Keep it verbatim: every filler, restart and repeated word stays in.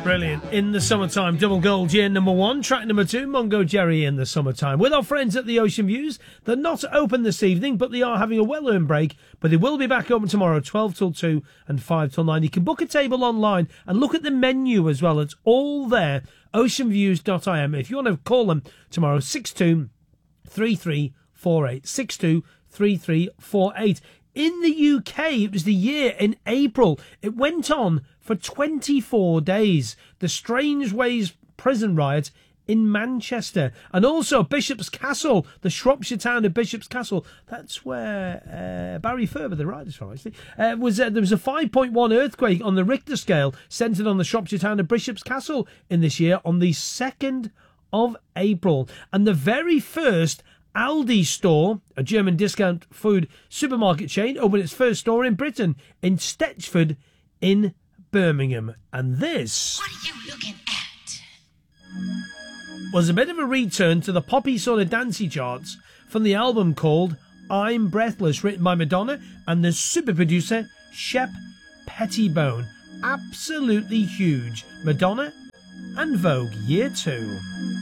Brilliant. In the Summertime, Double Gold year number one. Track number two, Mungo Jerry, In the Summertime. With our friends at the Ocean Views, they're not open this evening, but they are having a well-earned break. But they will be back open tomorrow, twelve till two and five till nine. You can book a table online and look at the menu as well. It's all there, ocean views dot I M. If you want to call them tomorrow, six two three three four eight. six two three three four eight. In the U K, it was the year in April. It went on for twenty-four days. The Strangeways prison riot in Manchester. And also Bishop's Castle, the Shropshire town of Bishop's Castle. That's where uh, Barry Ferber, the writer's from, actually, uh, was, uh, there was a five point one earthquake on the Richter scale centred on the Shropshire town of Bishop's Castle in this year on the second of April. And the very first Aldi store, a German discount food supermarket chain, opened its first store in Britain, in Stetchford in Birmingham. And this... What are you looking at? ...was a bit of a return to the poppy sort of dancey charts from the album called I'm Breathless, written by Madonna and the super producer Shep Pettibone. Absolutely huge. Madonna and Vogue, year two.